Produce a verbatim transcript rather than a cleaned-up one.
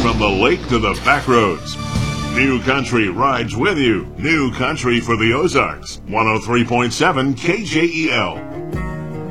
from the lake to the back roads. New Country rides with you. New Country for the Ozarks. one oh three point seven K J E L.